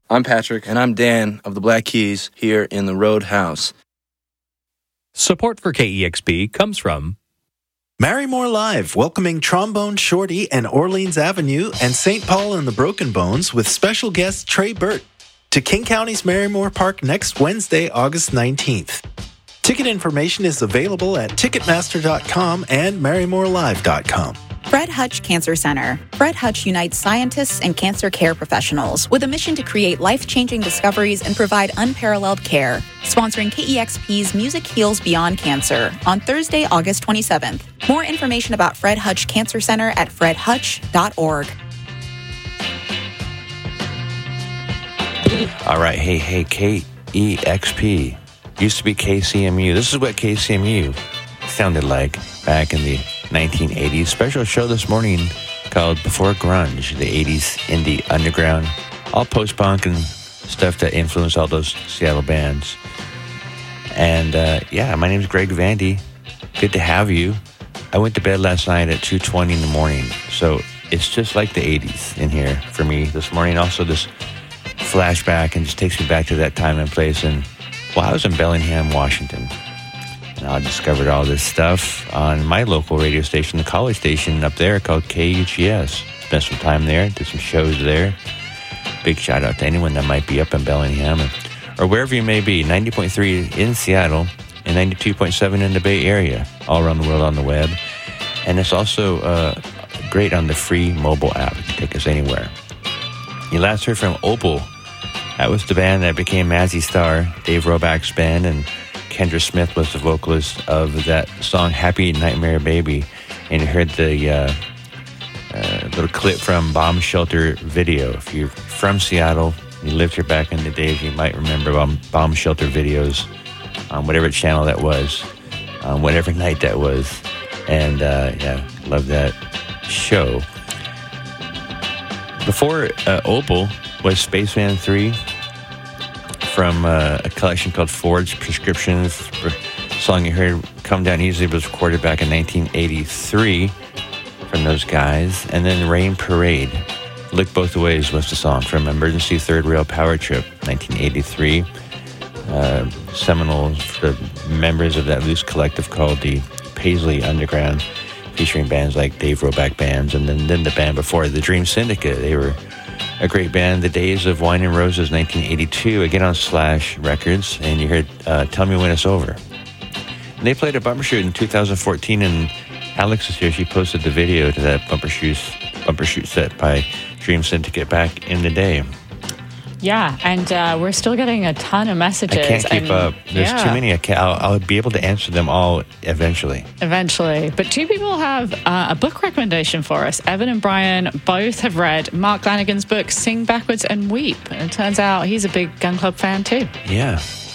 I'm Patrick. And I'm Dan of the Black Keys here in the Roadhouse. Support for KEXP comes from Marymore Live, welcoming Trombone Shorty and Orleans Avenue and St. Paul and the Broken Bones with special guest Trey Burt to King County's Marymore Park next Wednesday, August 19th. Ticket information is available at Ticketmaster.com and MarymoreLive.com. Fred Hutch Cancer Center. Fred Hutch unites scientists and cancer care professionals with a mission to create life-changing discoveries and provide unparalleled care. Sponsoring KEXP's Music Heals Beyond Cancer on Thursday, August 27th. More information about Fred Hutch Cancer Center at fredhutch.org. All right, hey, KEXP. Used to be KCMU. This is what KCMU sounded like back in the 1980s. Special show this morning called Before Grunge, the 80s indie underground, all post-punk and stuff that influenced all those Seattle bands. And my name's Greg Vandy. Good to have you. I went to bed last night at 2:20 in the morning, so it's just like the 80s in here for me this morning. Also, this flashback and just takes me back to that time and place. And I was in Bellingham, Washington. And I discovered all this stuff on my local radio station, the college station up there called KUGS. Spent some time there, did some shows there. Big shout out to anyone that might be up in Bellingham or wherever you may be. 90.3 in Seattle and 92.7 in the Bay Area, all around the world on the web. And it's also great on the free mobile app. It can take us anywhere. You last heard from Opal. That was the band that became Mazzy Star, Dave Roback's band, and Kendra Smith was the vocalist of that song Happy Nightmare Baby. And you heard the little clip from Bomb Shelter video. If you're from Seattle, you lived here back in the days, you might remember Bomb Shelter videos on whatever channel that was, whatever night that was. And love that show. Before Opal was Spaceman 3 from a collection called Ford's Prescriptions. The song you heard, Come Down Easily, was recorded back in 1983 from those guys. And then Rain Parade, Look Both Ways was the song from Emergency Third Rail Power Trip, 1983. Seminal for the members of that loose collective called the Paisley Underground, featuring bands like Dave Roback bands, and then the band before, the Dream Syndicate. They were a great band. The Days of Wine and Roses, 1982, again on Slash Records, and you heard Tell Me When It's Over. And they played a Bumbershoot in 2014, and Alex is here. She posted the video to that Bumbershoot set by Dream Syndicate back in the day. Yeah, and we're still getting a ton of messages. I can't keep up. There's too many. I'll be able to answer them all eventually. But two people have a book recommendation for us. Evan and Brian both have read Mark Lanigan's book, Sing Backwards and Weep. And it turns out he's a big Gun Club fan too. Yeah.